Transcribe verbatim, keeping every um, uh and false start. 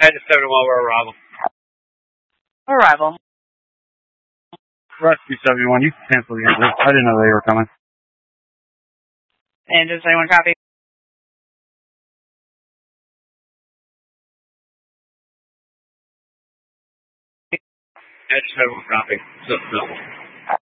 Head to seven while we're arrival. Arrival. Rescue seventy-one, you can cancel the engine. I didn't know they were coming. And does anyone copy? Head to seven, copy. So, no.